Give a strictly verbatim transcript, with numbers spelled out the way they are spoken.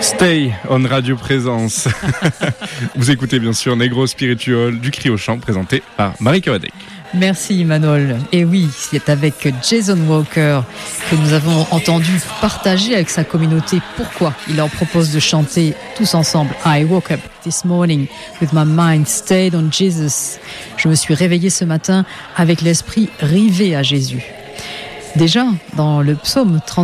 Stay on Radio Présence. Vous écoutez bien sûr Negro Spiritual du Cri au Chant présenté par Marie Kowadek. Merci Emmanuel. Et oui, c'est avec Jason Walker que nous avons entendu partager avec sa communauté pourquoi il leur propose de chanter tous ensemble I woke up this morning with my mind stayed on Jesus. Je me suis réveillé ce matin avec l'esprit rivé à Jésus. Déjà, dans le psaume trente